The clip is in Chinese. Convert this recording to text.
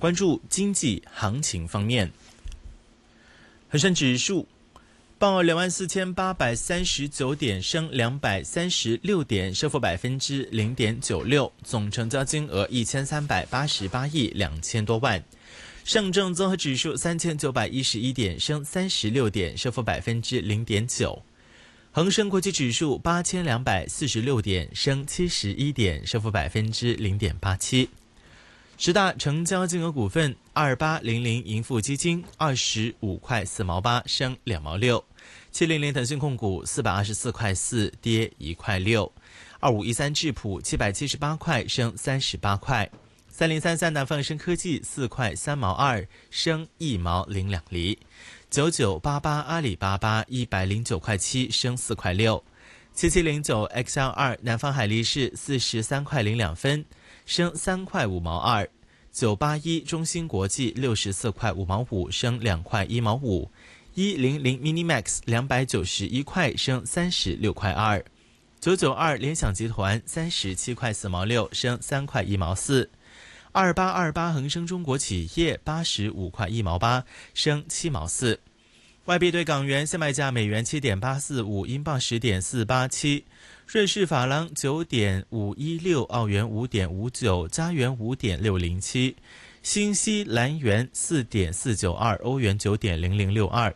关注经济行情方面，恒生指数报24,839点，升236点，升幅0.96%，总成交金额1388亿2000多万。上证综合指数3911点，升36点，升幅0.9%。恒生国际指数8246点，升71点，升幅0.87%。十大成交金额股份：2800盈富基金25块4毛8，升2毛6；700腾讯控股424块4，跌1块6；2513智普778块，升38块；3033南方生科技4块3毛2，升1毛02厘；9988阿里巴巴109块7，升4块6；7709 XL2 南方海力士43块02分，升3块5毛2；981中芯国际64块5毛5，升2块1毛5；100 Minimax 291块，升36块2；992联想集团37块4毛6，升3块1毛4；2828恒生中国企业85块1毛8，升7毛4。外币对港元现卖价：美元7.845，英镑10.487，瑞士法郎9.516，澳元5.59，加元5.607，新西兰元4.492，欧元9.0062，